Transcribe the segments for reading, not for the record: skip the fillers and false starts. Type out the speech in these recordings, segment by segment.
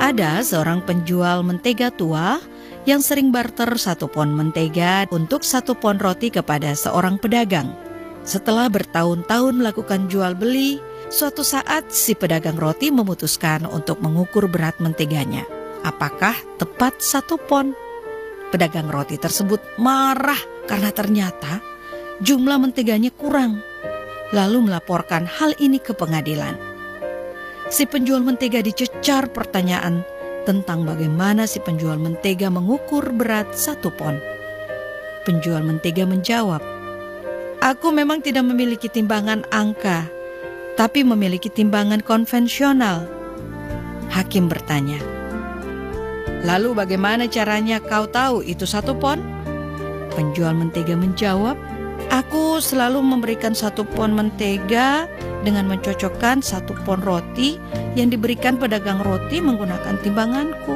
Ada seorang penjual mentega tua yang sering barter 1 pon mentega untuk 1 pon roti kepada seorang pedagang. Setelah bertahun-tahun melakukan jual beli, suatu saat si pedagang roti memutuskan untuk mengukur berat menteganya. Apakah tepat 1 pon? Pedagang roti tersebut marah karena ternyata jumlah menteganya kurang, lalu melaporkan hal ini ke pengadilan. Si penjual mentega dicecar pertanyaan tentang bagaimana si penjual mentega mengukur berat 1 pon. Penjual mentega menjawab, "Aku memang tidak memiliki timbangan angka, tapi memiliki timbangan konvensional." Hakim bertanya, "Lalu bagaimana caranya kau tahu itu 1 pon?" Penjual mentega menjawab, "Aku selalu memberikan 1 pon mentega dengan mencocokkan 1 pon roti yang diberikan pedagang roti menggunakan timbanganku."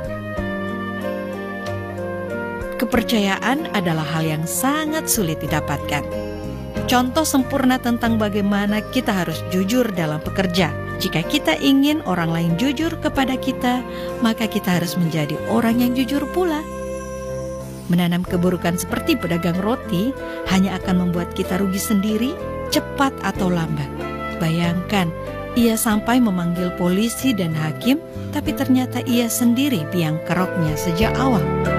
Kepercayaan adalah hal yang sangat sulit didapatkan. Contoh sempurna tentang bagaimana kita harus jujur dalam bekerja. Jika kita ingin orang lain jujur kepada kita, maka kita harus menjadi orang yang jujur pula. Menanam keburukan seperti pedagang roti hanya akan membuat kita rugi sendiri, cepat atau lambat. Bayangkan, ia sampai memanggil polisi dan hakim, tapi ternyata ia sendiri biang keroknya sejak awal.